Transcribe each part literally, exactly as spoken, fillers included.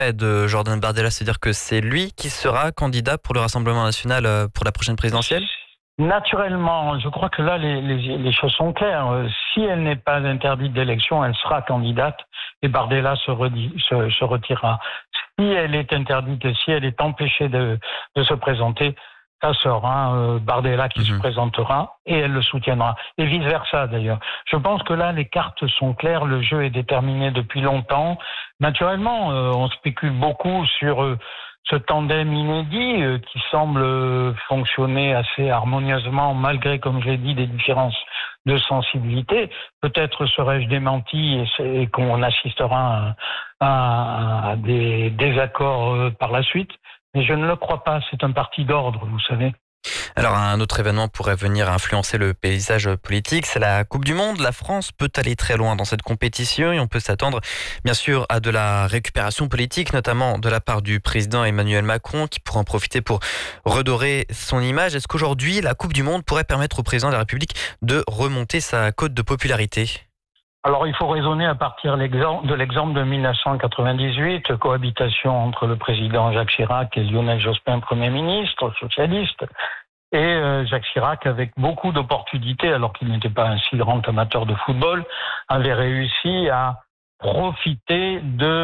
de Jordan Bardella, c'est-à-dire que c'est lui qui sera candidat pour le Rassemblement national pour la prochaine présidentielle ? Naturellement, je crois que là, les, les, les choses sont claires. Si elle n'est pas interdite d'élection, elle sera candidate et Bardella se, redit, se, se retirera. Si elle est interdite et si elle est empêchée de, de se présenter, ça sera euh, Bardella qui mmh. se présentera et elle le soutiendra. Et vice-versa d'ailleurs. Je pense que là, les cartes sont claires, le jeu est déterminé depuis longtemps. Naturellement, euh, on spécule beaucoup sur euh, ce tandem inédit euh, qui semble euh, fonctionner assez harmonieusement malgré, comme je l'ai dit, des différences de sensibilité. Peut-être serais-je démenti et, et qu'on assistera à, à, à des désaccords euh, par la suite. Mais je ne le crois pas, c'est un parti d'ordre, vous savez. Alors un autre événement pourrait venir influencer le paysage politique, c'est la Coupe du Monde. La France peut aller très loin dans cette compétition et on peut s'attendre bien sûr à de la récupération politique, notamment de la part du président Emmanuel Macron qui pourra en profiter pour redorer son image. Est-ce qu'aujourd'hui la Coupe du Monde pourrait permettre au président de la République de remonter sa cote de popularité ? Alors, il faut raisonner à partir de l'exemple de mille neuf cent quatre-vingt-dix-huit, cohabitation entre le président Jacques Chirac et Lionel Jospin, Premier ministre, socialiste, et euh, Jacques Chirac, avec beaucoup d'opportunités, alors qu'il n'était pas un si grand amateur de football, avait réussi à profiter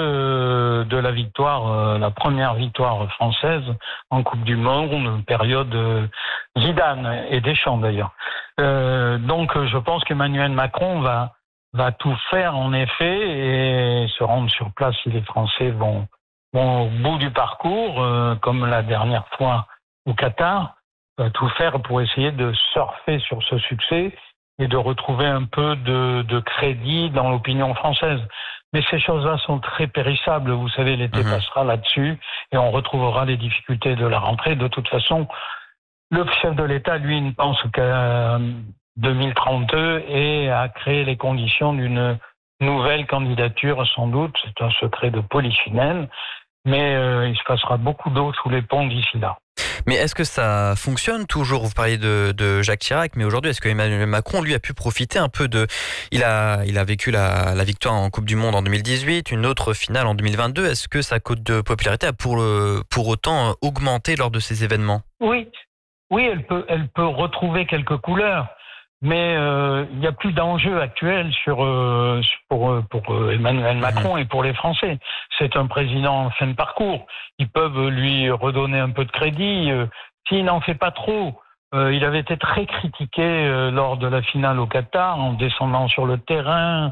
de, de la victoire, euh, la première victoire française en Coupe du Monde, période euh, Zidane et Deschamps d'ailleurs. Euh, donc, je pense qu'Emmanuel Macron va va tout faire en effet et se rendre sur place si les Français vont, vont au bout du parcours, euh, comme la dernière fois au Qatar, va tout faire pour essayer de surfer sur ce succès et de retrouver un peu de, de crédit dans l'opinion française. Mais ces choses-là sont très périssables, vous savez, l'été mmh. passera là-dessus et on retrouvera les difficultés de la rentrée. De toute façon, le chef de l'État, lui, ne pense qu'à deux mille trente-deux et à créer les conditions d'une nouvelle candidature sans doute. C'est un secret de polichinelle, mais euh, il se passera beaucoup d'eau sous les ponts d'ici là. Mais est-ce que ça fonctionne toujours ? Vous parliez de, de Jacques Chirac, mais aujourd'hui, est-ce que Emmanuel Macron, lui, a pu profiter un peu de... Il a, il a vécu la, la victoire en Coupe du Monde en deux mille dix-huit, une autre finale en deux mille vingt-deux. Est-ce que sa cote de popularité a pour, le, pour autant augmenté lors de ces événements ? Oui, oui, elle peut, elle peut retrouver quelques couleurs. Mais euh, il n'y a plus d'enjeu actuel sur, euh, pour, pour Emmanuel Macron mmh. et pour les Français. C'est un président en fin de parcours. Ils peuvent lui redonner un peu de crédit. Euh, s'il n'en fait pas trop, euh, il avait été très critiqué euh, lors de la finale au Qatar, en descendant sur le terrain,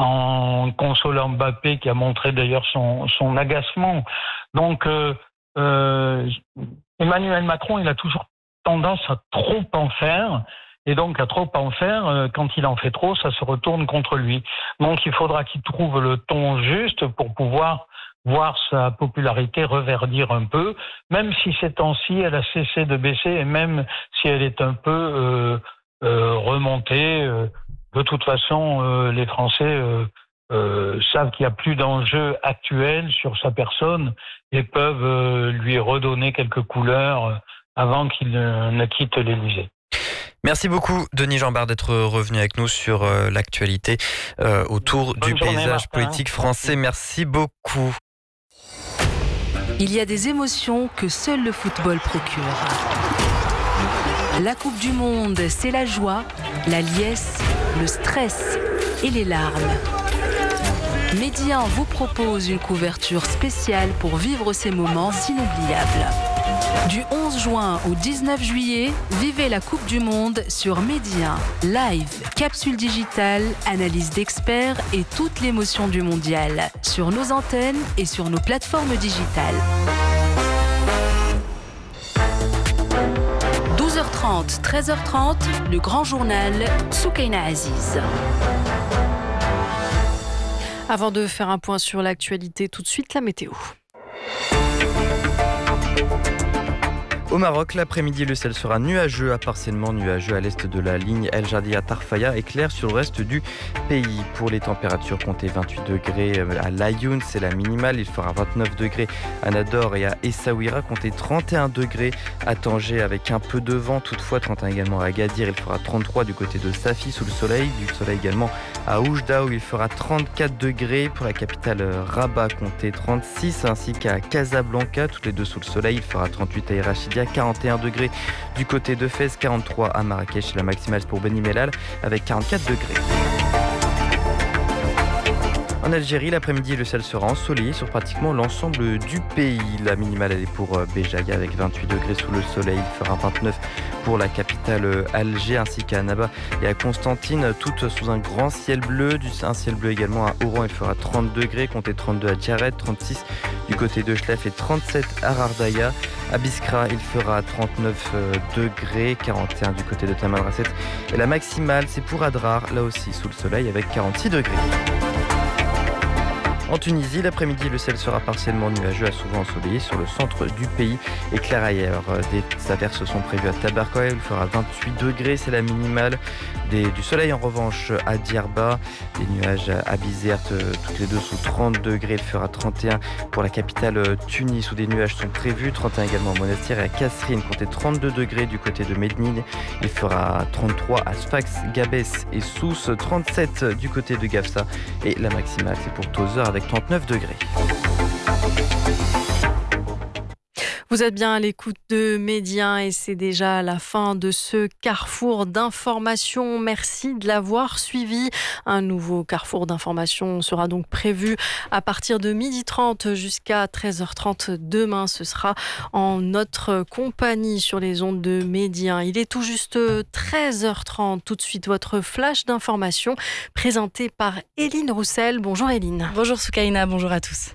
en consolant Mbappé, qui a montré d'ailleurs son, son agacement. Donc, euh, euh, Emmanuel Macron, il a toujours tendance à trop en faire. Et donc, à trop en faire, quand il en fait trop, ça se retourne contre lui. Donc, il faudra qu'il trouve le ton juste pour pouvoir voir sa popularité reverdir un peu, même si ces temps-ci, elle a cessé de baisser et même si elle est un peu euh, euh, remontée. Euh, de toute façon, euh, les Français euh, euh, savent qu'il n'y a plus d'enjeu actuel sur sa personne et peuvent euh, lui redonner quelques couleurs avant qu'il ne, ne quitte l'Élysée. Merci beaucoup Denis Jeanbart d'être revenu avec nous sur euh, l'actualité euh, autour Bonne du journée, paysage Martin. Politique français. Merci beaucoup. Il y a des émotions que seul le football procure. La Coupe du Monde, c'est la joie, la liesse, le stress et les larmes. Média vous propose une couverture spéciale pour vivre ces moments inoubliables. Du onze juin au dix-neuf juillet, vivez la Coupe du Monde sur Média. Live, capsule digitale, analyse d'experts et toute l'émotion du mondial. Sur nos antennes et sur nos plateformes digitales. douze heures trente, treize heures trente, le grand journal Soukaina Aziz. Avant de faire un point sur l'actualité, tout de suite la météo. Au Maroc, l'après-midi, le ciel sera nuageux à partiellement nuageux à l'est de la ligne El Jardia Tarfaya et clair sur le reste du pays. Pour les températures, comptez vingt-huit degrés à Laayoune, c'est la minimale. Il fera vingt-neuf degrés à Nador et à Essaouira. Comptez trente et un degrés à Tanger avec un peu de vent. Toutefois, trente et un également à Agadir. Il fera trente-trois du côté de Safi sous le soleil. Du soleil également à Oujda où il fera trente-quatre degrés. Pour la capitale Rabat, comptez trente-six ainsi qu'à Casablanca, toutes les deux sous le soleil. Il fera trente-huit à Rachidia, quarante et un degrés du côté de Fès, quarante-trois à Marrakech et la maximale pour Beni Mellal avec quarante-quatre degrés. En Algérie, l'après-midi, le ciel sera ensoleillé sur pratiquement l'ensemble du pays. La minimale elle est pour Béjaïa avec vingt-huit degrés sous le soleil. Il fera vingt-neuf pour la capitale Alger ainsi qu'à Annaba et à Constantine, toutes sous un grand ciel bleu. Un ciel bleu également à Oran, il fera trente degrés. Comptez trente-deux à Djaret, trente-six du côté de Chlef et trente-sept à Rardaya. À Biskra, il fera trente-neuf degrés, quarante et un du côté de Tamanrasset. Et la maximale, c'est pour Adrar, là aussi sous le soleil avec quarante-six degrés. En Tunisie, l'après-midi, le ciel sera partiellement nuageux à souvent ensoleillé sur le centre du pays et clair ailleurs. Des averses sont prévues à Tabarkoa, il fera vingt-huit degrés, c'est la minimale. Des, du soleil en revanche à Djerba, des nuages à Bizerte, toutes les deux sous trente degrés, il fera trente et un pour la capitale Tunis où des nuages sont prévus, trente et un également à Monastir et à Kasserine, comptez trente-deux degrés du côté de Mednine, il fera trente-trois à Sfax, Gabès et Sousse, trente-sept du côté de Gafsa et la maximale c'est pour Tozeur avec trente-neuf degrés. Vous êtes bien à l'écoute de Média et c'est déjà la fin de ce carrefour d'information. Merci de l'avoir suivi. Un nouveau carrefour d'information sera donc prévu à partir de midi trente jusqu'à treize heures trente demain. Ce sera en notre compagnie sur les ondes de Média. Il est tout juste treize heures trente. Tout de suite, votre flash d'information présenté par Éline Roussel. Bonjour Éline. Bonjour Soukaina, bonjour à tous.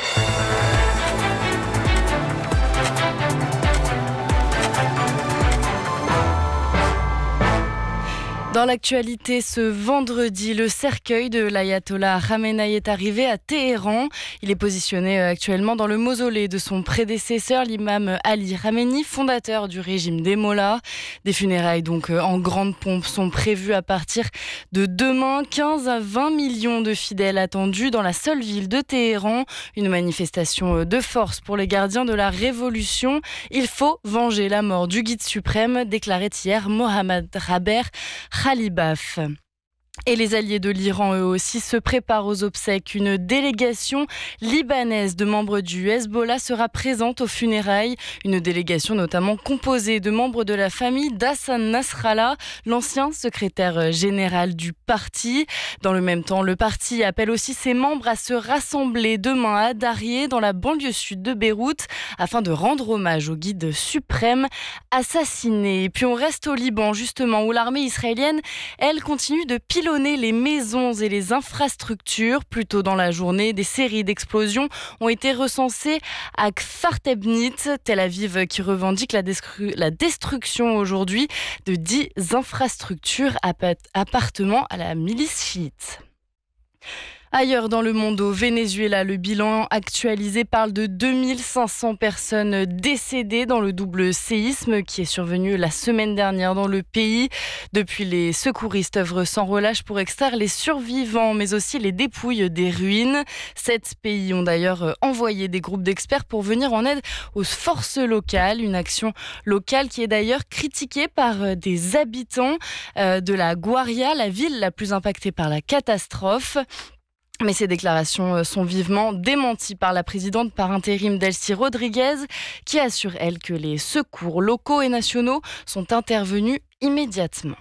Dans l'actualité, ce vendredi, le cercueil de l'ayatollah Khamenei est arrivé à Téhéran. Il est positionné actuellement dans le mausolée de son prédécesseur, l'imam Ali Khamenei, fondateur du régime des Mollahs. Des funérailles donc en grande pompe sont prévues à partir de demain. quinze à vingt millions de fidèles attendus dans la seule ville de Téhéran. Une manifestation de force pour les gardiens de la révolution. Il faut venger la mort du guide suprême, déclarait hier Mohammad Raber Khalibaf. Et les alliés de l'Iran, eux aussi, se préparent aux obsèques. Une délégation libanaise de membres du Hezbollah sera présente aux funérailles. Une délégation notamment composée de membres de la famille d'Hassan Nasrallah, l'ancien secrétaire général du parti. Dans le même temps, le parti appelle aussi ses membres à se rassembler demain à Darrié, dans la banlieue sud de Beyrouth, afin de rendre hommage au guide suprême assassiné. Et puis on reste au Liban, justement, où l'armée israélienne, elle, continue de piloter les maisons et les infrastructures. Plus tôt dans la journée, des séries d'explosions ont été recensées à Kfar Tebnit, Tel Aviv qui revendique la, destru- la destruction aujourd'hui de dix infrastructures app- appartenant à la milice chiite. Ailleurs dans le monde, au Venezuela, le bilan actualisé parle de deux mille cinq cents personnes décédées dans le double séisme qui est survenu la semaine dernière dans le pays. Depuis, les secouristes œuvrent sans relâche pour extraire les survivants, mais aussi les dépouilles des ruines. Sept pays ont d'ailleurs envoyé des groupes d'experts pour venir en aide aux forces locales. Une action locale qui est d'ailleurs critiquée par des habitants de la Guaria, la ville la plus impactée par la catastrophe. Mais ces déclarations sont vivement démenties par la présidente par intérim Delcy Rodriguez, qui assure, elle, que les secours locaux et nationaux sont intervenus immédiatement.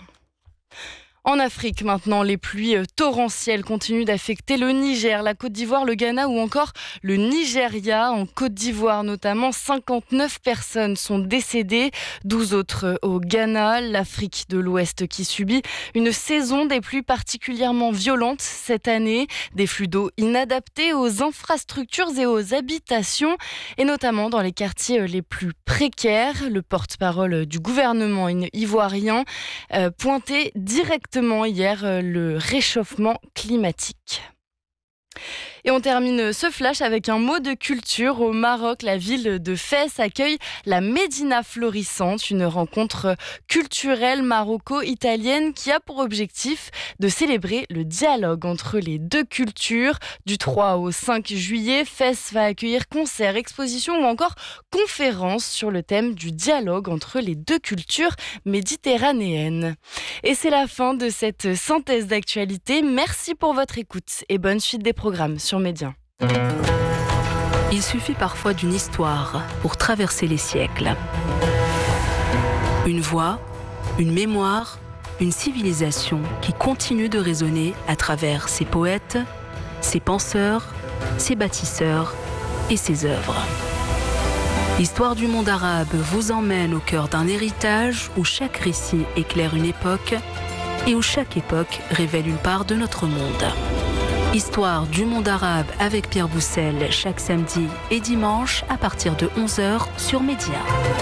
En Afrique, maintenant, les pluies torrentielles continuent d'affecter le Niger, la Côte d'Ivoire, le Ghana ou encore le Nigeria. En Côte d'Ivoire, notamment, cinquante-neuf personnes sont décédées, douze autres au Ghana. L'Afrique de l'Ouest qui subit une saison des pluies particulièrement violentes cette année. Des flux d'eau inadaptés aux infrastructures et aux habitations, et notamment dans les quartiers les plus précaires. Le porte-parole du gouvernement ivoirien euh, pointait directement hier le réchauffement climatique. Et on termine ce flash avec un mot de culture. Au Maroc, la ville de Fès accueille la Médina Florissante, une rencontre culturelle maroco-italienne qui a pour objectif de célébrer le dialogue entre les deux cultures. Du trois au cinq juillet, Fès va accueillir concerts, expositions ou encore conférences sur le thème du dialogue entre les deux cultures méditerranéennes. Et c'est la fin de cette synthèse d'actualité. Merci pour votre écoute et bonne suite des programmes sur Média. Il suffit parfois d'une histoire pour traverser les siècles. Une voix, une mémoire, une civilisation qui continue de résonner à travers ses poètes, ses penseurs, ses bâtisseurs et ses œuvres. L'histoire du monde arabe vous emmène au cœur d'un héritage où chaque récit éclaire une époque et où chaque époque révèle une part de notre monde. Histoire du monde arabe avec Pierre Boussel chaque samedi et dimanche à partir de onze heures sur Média.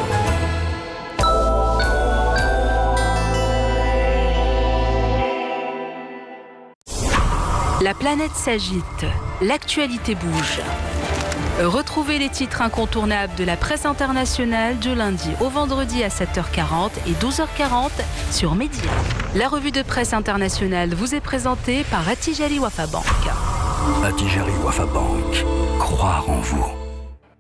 La planète s'agite, l'actualité bouge. Retrouvez les titres incontournables de la presse internationale du lundi au vendredi à sept heures quarante et douze heures quarante sur Média. La revue de presse internationale vous est présentée par Attijari Wafa Bank. Attijari Wafa Bank, croire en vous.